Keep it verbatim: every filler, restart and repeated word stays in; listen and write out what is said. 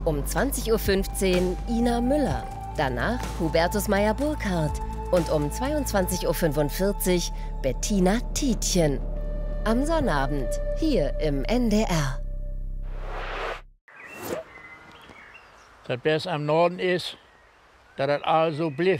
Um zwanzig Uhr fünfzehn Ina Müller, danach Hubertus Meyer-Burkhardt und um zweiundzwanzig Uhr fünfundvierzig Bettina Tietjen. Am Sonnabend hier im N D R. Das Beste am Norden ist, dass das alles so bleibt.